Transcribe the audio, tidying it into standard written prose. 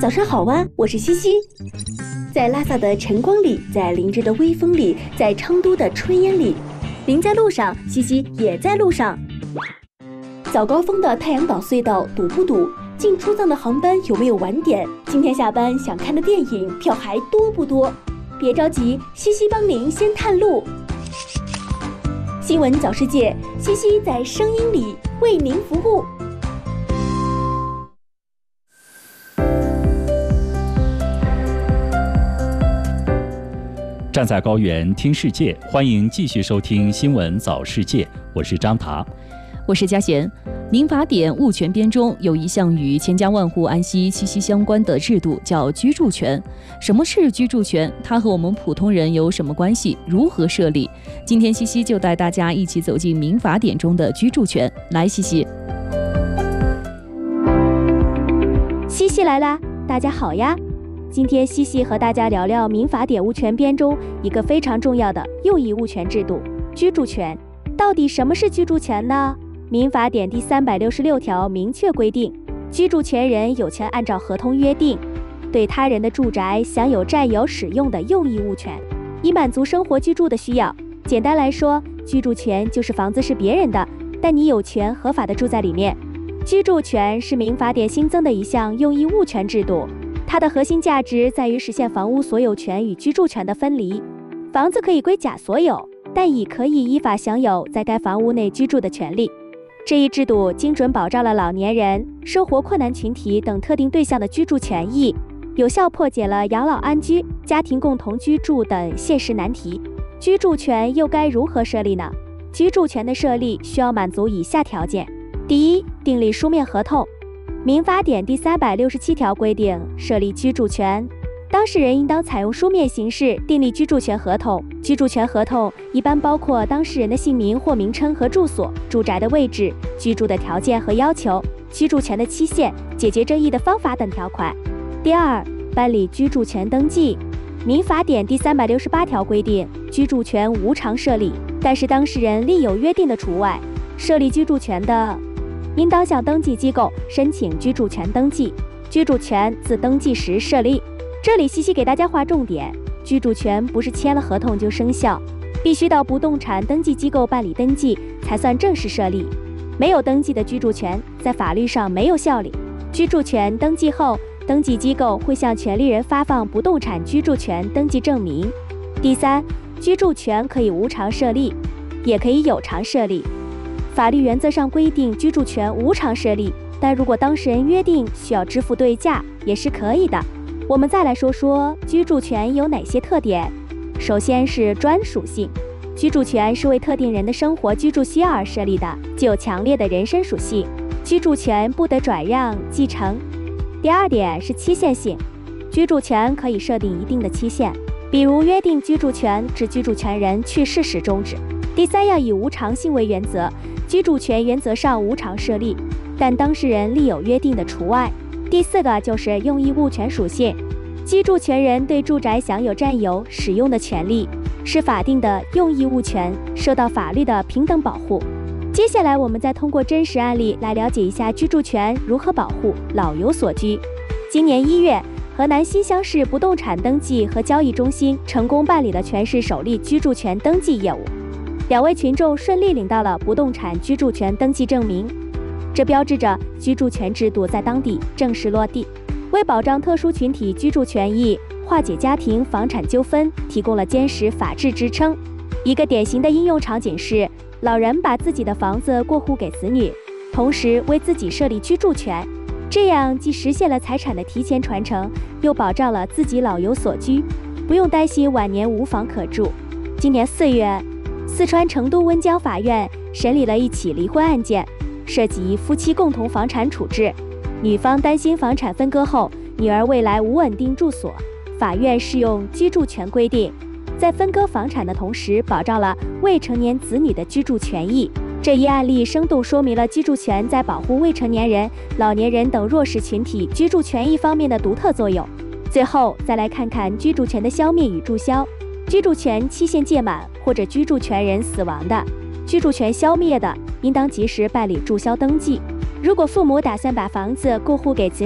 早上好啊，我是西西。在拉萨的晨光里，在林芝的微风里，在昌都的炊烟里，您在路上，西西也在路上。早高峰的太阳岛隧道堵不堵？进出藏的航班有没有晚点？今天下班想看的电影票还多不多？别着急，西西帮您先探路。新闻早世界，西西在声音里为您服务。 站在高原听世界，欢迎继续收听新闻早世界，我是张达， 我是嘉贤。民法典物权编中有一项与千家万户安息息息相关的制度，叫居住权。什么是居住权？它和我们普通人有什么关系？如何设立？今天西西就带大家一起走进民法典中的居住权。来，西西。 西西来啦，大家好呀。今天西西和大家聊聊民法典物权编中一个非常重要的用益物权制度——居住权。到底什么是居住权呢？民法典第366条明确规定，居住权人有权按照合同约定，对他人的住宅享有占有使用的用益物权，以满足生活居住的需要。简单来说，居住权就是房子是别人的，但你有权合法的住在里面。居住权是民法典新增的一项用益物权制度。它的核心价值在于实现房屋所有权与居住权的分离。房子可以归甲所有，但已可以依法享有在该房屋内居住的权利。这一制度精准保障了老年人、生活困难群体等特定对象的居住权益，有效破解了养老安居、家庭共同居住等现实难题。居住权又该如何设立呢？居住权的设立需要满足以下条件：第一，订立书面合同。民法典第367条规定，设立居住权，当事人应当采用书面形式订立居住权合同。居住权合同一般包括当事人的姓名或名称和住所、住宅的位置、居住的条件和要求、居住权的期限、解决争议的方法等条款。第二，办理居住权登记。民法典第368条规定，居住权无偿设立，但是当事人另有约定的除外。设立居住权的，应当向登记机构申请居住权登记，居住权自登记时设立。这里西西给大家划重点，居住权不是签了合同就生效，必须到不动产登记机构办理登记才算正式设立。没有登记的居住权在法律上没有效力。居住权登记后，登记机构会向权利人发放不动产居住权登记证明。第三，居住权可以无偿设立，也可以有偿设立。法律原则上规定居住权无偿设立，但如果当事人约定需要支付对价，也是可以的。我们再来说说居住权有哪些特点。首先是专属性，居住权是为特定人的生活居住需要而设立的，具有强烈的人身属性，居住权不得转让、继承。第二点是期限性，居住权可以设定一定的期限，比如约定居住权至居住权人去世时终止。第三，要以无偿性为原则，居住权原则上无偿设立，但当事人另有约定的除外。第四个就是用益物权属性，居住权人对住宅享有占有、使用的权利，是法定的用益物权，受到法律的平等保护。接下来我们再通过真实案例来了解一下居住权如何保护老有所居。今年1月，河南新乡市不动产登记和交易中心成功办理了全市首例居住权登记业务，2位群众顺利领到了不动产居住权登记证明，这标志着居住权制度在当地正式落地，为保障特殊群体居住权益、化解家庭房产纠纷提供了坚实法治支撑。一个典型的应用场景是，老人把自己的房子过户给子女，同时为自己设立居住权，这样既实现了财产的提前传承，又保障了自己老有所居，不用担心晚年无房可住。今年4月，四川成都温江法院审理了一起离婚案件，涉及夫妻共同房产处置，女方担心房产分割后女儿未来无稳定住所，法院适用居住权规定，在分割房产的同时保障了未成年子女的居住权益。这一案例生动说明了居住权在保护未成年人、老年人等弱势群体居住权益方面的独特作用。最后再来看看居住权的消灭与注销。居住权期限届满或者居住权人死亡的，居住权消灭的，应当及时办理注销登记。如果父母打算把房子过户给子